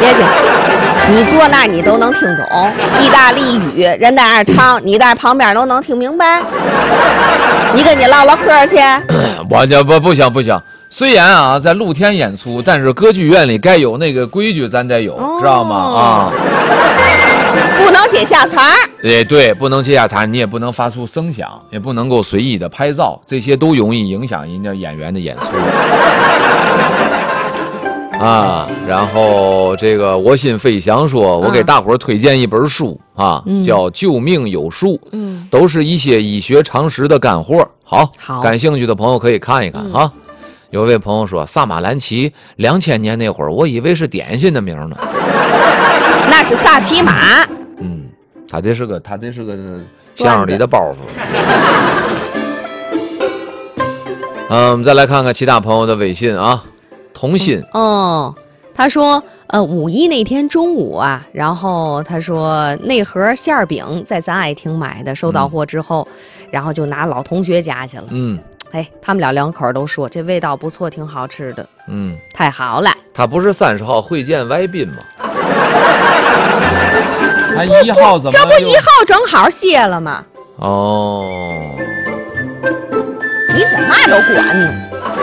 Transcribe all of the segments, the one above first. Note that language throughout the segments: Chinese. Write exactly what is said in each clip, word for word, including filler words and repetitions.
别听，你坐那你都能听懂意大利语，人在那儿唱，你在旁边都能听明白。你跟你唠唠嗑去。 我这不不行不行。虽然啊在露天演出，但是歌剧院里该有那个规矩咱得有，哦、知道吗？啊， 不能接下茬儿。 对对，不能接下茬，你也不能发出声响，也不能够随意的拍照，这些都容易影响人家演员的演出。啊，然后这个我心飞翔说，我给大伙儿推荐一本书啊，嗯、叫《救命有术》，嗯，都是一些医学常识的干货。好， 好， 感兴趣的朋友可以看一看、嗯、啊。有位朋友说，萨马兰奇两千年那会儿，我以为是点心的名呢。 那是萨琪玛。 嗯，他这是个他这是个相声里的包袱。嗯，我们再来看看其他朋友的微信啊。童心， 嗯、哦，他说，呃，五一那天中午啊，然后他说那盒馅饼在咱爱听买的，收到货之后，嗯、然后就拿老同学家去了。嗯，哎，他们俩两口都说这味道不错，挺好吃的。嗯，太好了。 他不是三十号会见外宾吗？他一号怎么？ 这不一号正好歇了吗？ 哦， 你怎么都管呢？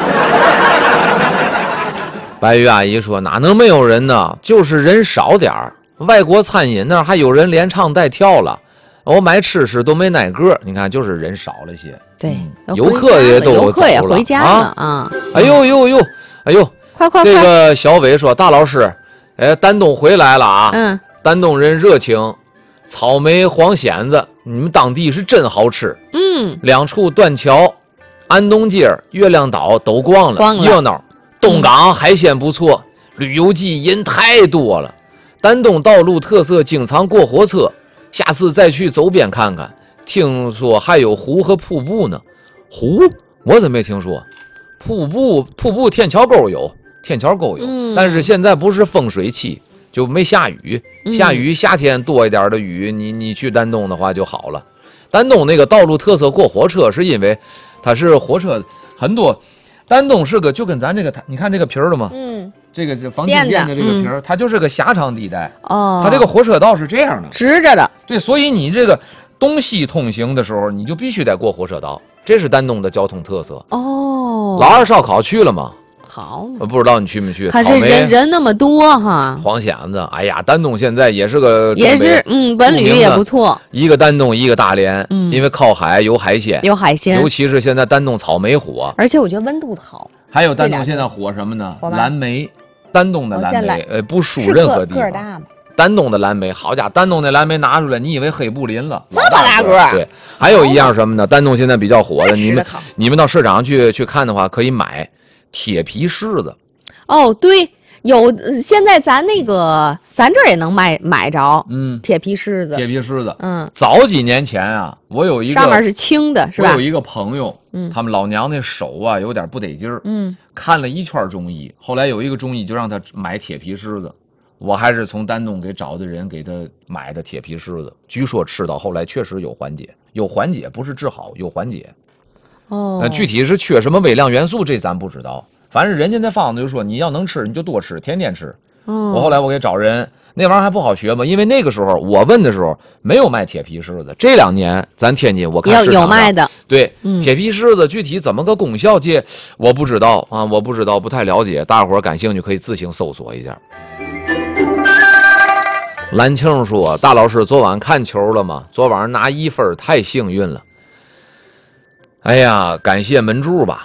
白玉阿姨说：“哪能没有人呢？就是人少点儿。外国餐饮那儿还有人连唱带跳了，我买吃食都没挨个。你看，就是人少了些。 对， 嗯、游客也都游客也回家了啊！啊哎呦呦呦，哎呦， 快快快！ 这个小伟说，大老师，哎，丹东回来了啊！嗯，丹东人热情，草莓黄蚬子，你们当地是真好吃。嗯，两处断桥、安东街、月亮岛都逛了，热闹。”东港海鲜不错，旅游季人太多了。丹东道路特色，经常过火车，下次再去周边看看。听说还有湖和瀑布呢。湖我怎么没听说？瀑布瀑布天桥沟有，天桥沟有，嗯、但是现在不是风水期，就没下雨。下雨夏天多一点的雨，你你去丹东的话就好了。丹东那个道路特色过火车，是因为它是火车很多。丹东是个就跟咱这个，你看这个皮儿了吗？嗯，这个这防静电的这个皮儿，嗯、它就是个狭长地带。哦，它这个火车道是这样的， 直着的。对， 所以你这个东西通行的时候，你就必须得过火车道，这是丹东的交通特色。哦，老二烧烤去了吗？ 好， 我不知道你去没去。 他这人人那么多哈。 黄蚬子，哎呀，丹东现在也是个也是嗯，文旅也不错。 一个丹东，一个大连，嗯，因为靠海有海鲜， 有海鲜， 尤其是现在丹东草莓火， 而且我觉得温度好。 还有丹东现在火什么呢？蓝莓，丹东的蓝莓，呃，不输任何地方。丹东的蓝莓，好家伙，丹东的蓝莓拿出来，你以为黑布林了？ 这么大个？ 对，还有一样什么呢？丹东现在比较火的，你们你们到市场去去看的话，可以买铁皮柿子。 哦，对，有现在咱那个咱这儿也能卖买着，嗯，铁皮柿子， 铁皮柿子，嗯，早几年前啊，我有一个上面是青的，是吧？ 我有一个朋友，嗯，他们老娘那手啊有点不得劲儿，嗯，看了一圈中医，后来有一个中医就让他买铁皮柿子，我还是从丹东给找的人给他买的铁皮柿子，据说吃到后来确实有缓解，有缓解，不是治好，有缓解。哦，呃，具体是缺什么微量元素，这咱不知道。反正人家那方子就说你要能吃你就多吃，天天吃。哦，我后来我给找人，那玩意儿还不好学嘛，因为那个时候我问的时候没有卖铁皮柿子。这两年咱天津我看市场上有有卖的， 对，嗯、铁皮柿子具体怎么个功效界我不知道啊，我不知道，不太了解。大伙儿感兴趣可以自行搜索一下。蓝庆说：“大老师昨晚看球了吗？昨晚拿一分太幸运了。哎呀，感谢门柱吧。”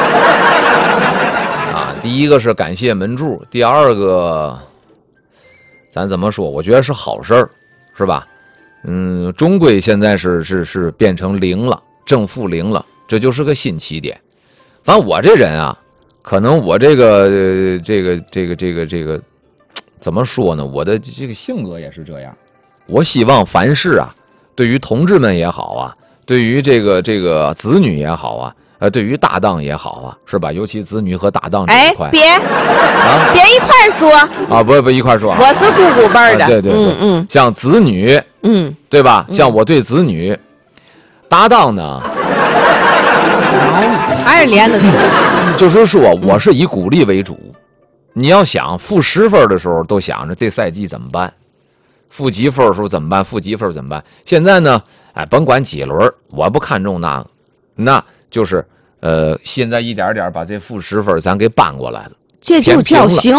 第一个是感谢门柱，第二个，咱怎么说？我觉得是好事儿，是吧？嗯，终归现在是是是变成零了，正负零了，这就是个新起点。反正我这人啊，可能我这个、呃、这个这个这个这个怎么说呢？我的这个性格也是这样。我希望凡事啊，对于同志们也好啊，对于这个这个子女也好啊。呃，对于搭档也好啊，是吧？尤其子女和搭档这一块， 哎，别啊，别一块说啊，不不一块说、啊。 我是姑姑辈儿的、 啊，对对对，嗯嗯，像子女，嗯，对吧？嗯、像我对子女，搭档呢， 还是连的， 就是说我是以鼓励为主， 你要想负十分的时候，都想着这赛季怎么办；负几分的时候怎么办？负几分怎么办？现在呢，哎，甭管几轮，我不看重那个，那就是呃，现在一点点把这负十分咱给搬过来了， 这就叫行。